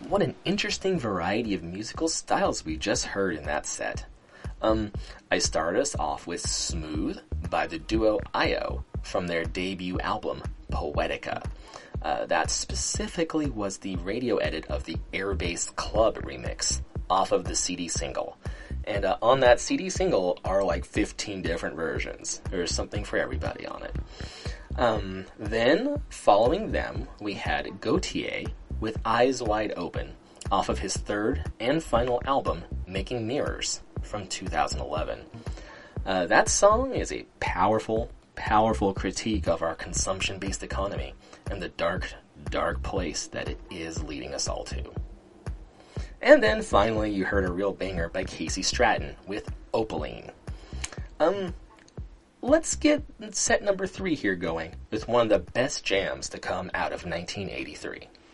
what an interesting variety of musical styles we just heard in that set. I started us off with Smooth by the duo IO from their debut album, Poetica. That specifically was the radio edit of the Airbase Club remix off of the CD single. And on that CD single are like 15 different versions. There's something for everybody on it. Then, following them, we had Gautier with Eyes Wide Open off of his third and final album, Making Mirrors, from 2011. That song is a powerful critique of our consumption-based economy and the dark, dark place that it is leading us all to. And then finally you heard a real banger by Casey Stratton with Opaline. Let's get set number 3 here going with one of the best jams to come out of 1983.